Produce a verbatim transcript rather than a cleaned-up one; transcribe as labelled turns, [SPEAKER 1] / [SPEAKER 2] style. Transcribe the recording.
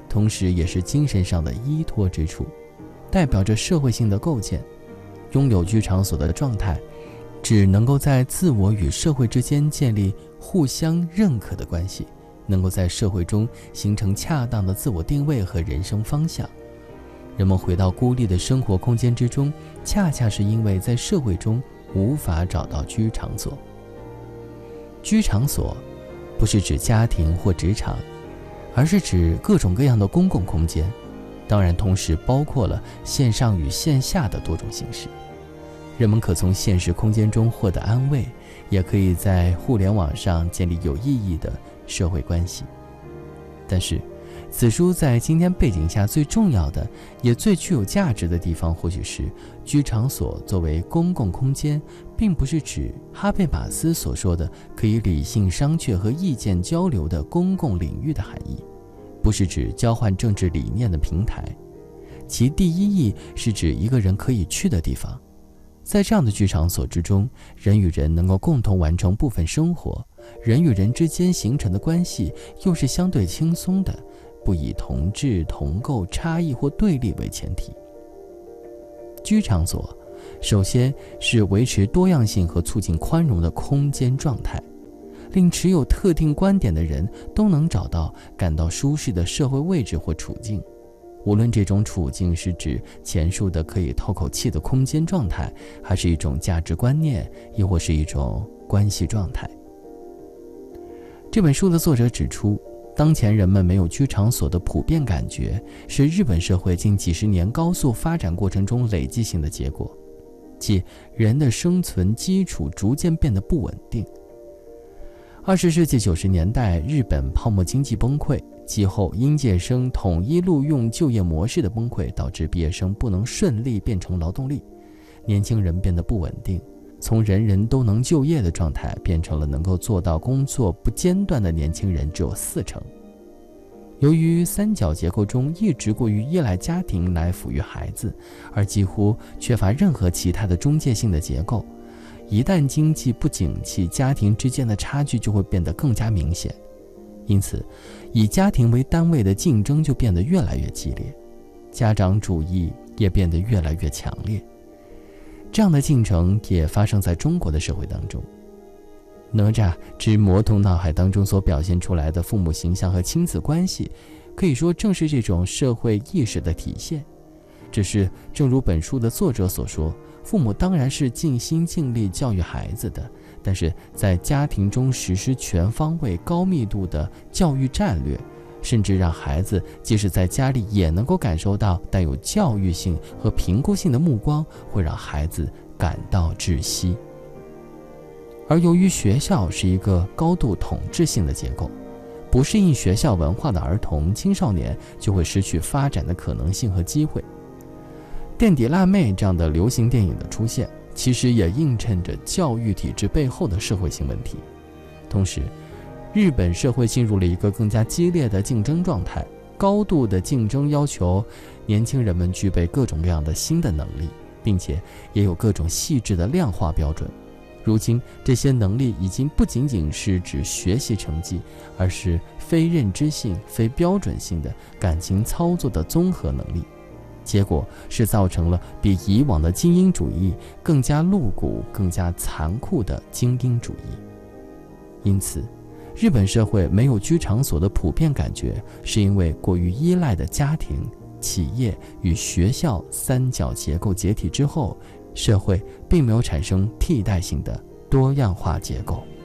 [SPEAKER 1] 同时也是精神上的依托之处，代表着社会性的构建。拥有居场所的状态，只能够在自我与社会之间建立互相认可的关系，能够在社会中形成恰当的自我定位和人生方向。人们回到孤立的生活空间之中，恰恰是因为在社会中无法找到居场所。居场所不是指家庭或职场，而是指各种各样的公共空间，当然同时包括了线上与线下的多种形式。人们可从现实空间中获得安慰，也可以在互联网上建立有意义的社会关系。但是此书在今天背景下最重要的也最具有价值的地方，或许是居场所作为公共空间，并不是指哈贝马斯所说的可以理性商榷和意见交流的公共领域的含义，不是指交换政治理念的平台，其第一义是指一个人可以去的地方。在这样的居场所之中，人与人能够共同完成部分生活，人与人之间形成的关系又是相对轻松的，不以同质同构、差异或对立为前提。居场所首先是维持多样性和促进宽容的空间状态，令持有特定观点的人都能找到感到舒适的社会位置或处境，无论这种处境是指前述的可以透口气的空间状态，还是一种价值观念，亦或是一种关系状态。这本书的作者指出，当前人们没有居场所的普遍感觉，是日本社会近几十年高速发展过程中累积性的结果，即人的生存基础逐渐变得不稳定。二十世纪九十年代，日本泡沫经济崩溃，其后应届生统一录用就业模式的崩溃，导致毕业生不能顺利变成劳动力，年轻人变得不稳定，从人人都能就业的状态变成了能够做到工作不间断的年轻人只有四成。由于三角结构中一直过于依赖家庭来抚育孩子，而几乎缺乏任何其他的中介性的结构，一旦经济不景气，家庭之间的差距就会变得更加明显。因此，以家庭为单位的竞争就变得越来越激烈，家长主义也变得越来越强烈。这样的进程也发生在中国的社会当中。哪吒之魔童闹海当中所表现出来的父母形象和亲子关系，可以说正是这种社会意识的体现。只是正如本书的作者所说，父母当然是尽心尽力教育孩子的，但是在家庭中实施全方位高密度的教育战略，甚至让孩子即使在家里也能够感受到带有教育性和评估性的目光，会让孩子感到窒息。而由于学校是一个高度统治性的结构，不适应学校文化的儿童青少年就会失去发展的可能性和机会。垫底辣妹这样的流行电影的出现，其实也映衬着教育体制背后的社会性问题。同时，日本社会进入了一个更加激烈的竞争状态，高度的竞争要求年轻人们具备各种各样的新的能力，并且也有各种细致的量化标准。如今，这些能力已经不仅仅是指学习成绩，而是非认知性、非标准性的感情操作的综合能力。结果是造成了比以往的精英主义更加露骨、更加残酷的精英主义。因此，日本社会没有居场所的普遍感觉，是因为过于依赖的家庭、企业与学校三角结构解体之后，社会并没有产生替代性的多样化结构。